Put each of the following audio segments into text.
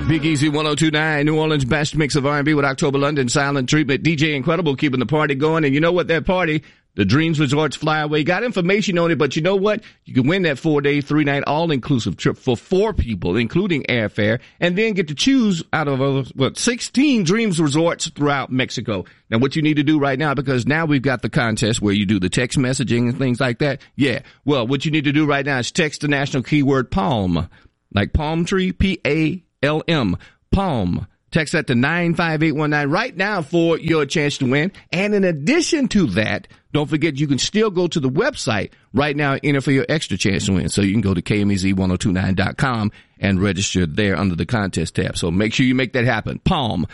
Big Easy 102.9, New Orleans' best mix of R&B with October London Silent Treatment. DJ Incredible keeping the party going. And you know what? That party, the Dreams Resorts Flyaway, got information on it, but you know what? You can win that 4-day, 3-night, all-inclusive trip for 4 people, including airfare, and then get to choose out of, 16 Dreams Resorts throughout Mexico. Now, what you need to do right now, because now we've got the contest where you do the text messaging and things like that. Yeah. Well, what you need to do right now is text the national keyword PALM, like palm tree, PALM, PALM. Text that to 95819 right now for your chance to win. And in addition to that, don't forget you can still go to the website right now and enter for your extra chance to win. So you can go to KMEZ1029.com and register there under the contest tab. So make sure you make that happen. PALM,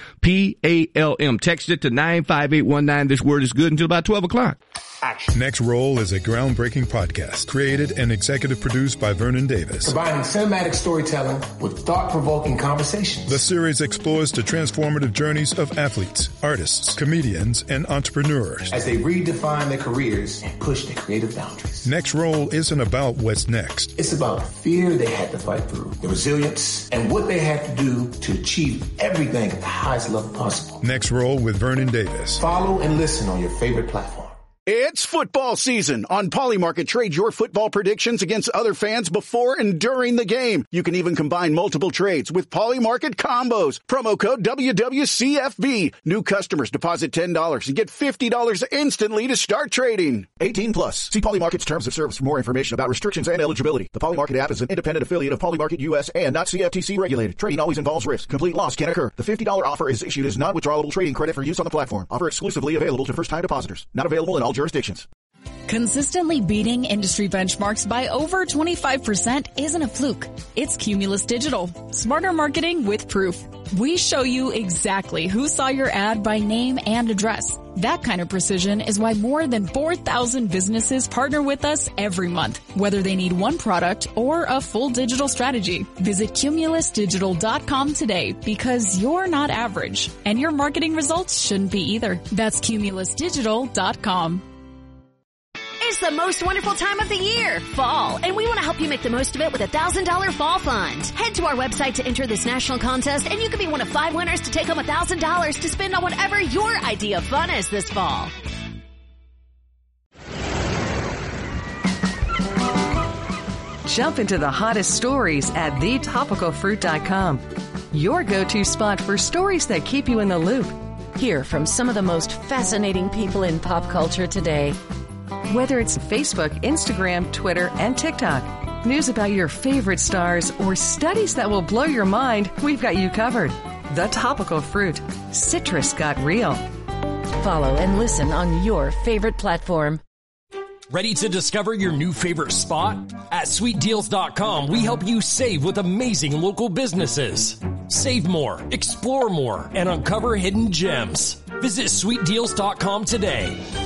PALM. Text it to 95819. This word is good until about 12 o'clock. Action. Next Roll is a groundbreaking podcast created and executive produced by Vernon Davis. Combining cinematic storytelling with thought-provoking conversations. The series explores the transformative journeys of athletes, artists, comedians, and entrepreneurs as they redefine their careers and push their creative boundaries. Next Roll isn't about what's next. It's about the fear they had to fight through, the resilience, and what they had to do to achieve everything at the highest level possible. Next Roll with Vernon Davis. Follow and listen on your favorite platform. It's football season. On Polymarket, trade your football predictions against other fans before and during the game. You can even combine multiple trades with Polymarket combos. Promo code WWCFB. New customers deposit $10 and get $50 instantly to start trading. 18 plus. See Polymarket's terms of service for more information about restrictions and eligibility. The Polymarket app is an independent affiliate of Polymarket US and not CFTC regulated. Trading always involves risk. Complete loss can occur. The $50 offer is issued as non-withdrawable trading credit for use on the platform. Offer exclusively available to first-time depositors. Not available in all jurisdictions. Consistently beating industry benchmarks by over 25% isn't a fluke. It's Cumulus Digital. Smarter marketing with proof. We show you exactly who saw your ad by name and address. That kind of precision is why more than 4,000 businesses partner with us every month, whether they need one product or a full digital strategy. Visit cumulusdigital.com today because you're not average and your marketing results shouldn't be either. That's cumulusdigital.com. It's the most wonderful time of the year, fall, and we want to help you make the most of it with a $1,000 fall fund. Head to our website to enter this national contest, and you could be one of 5 winners to take home $1,000 to spend on whatever your idea of fun is this fall. Jump into the hottest stories at thetopicalfruit.com. Your go-to spot for stories that keep you in the loop. Hear from some of the most fascinating people in pop culture today. Whether it's Facebook, Instagram, Twitter, and TikTok, news about your favorite stars, or studies that will blow your mind, we've got you covered. The Topical Fruit. Citrus got real. Follow and listen on your favorite platform. Ready to discover your new favorite spot? At SweetDeals.com, we help you save with amazing local businesses. Save more, explore more, and uncover hidden gems. Visit SweetDeals.com today.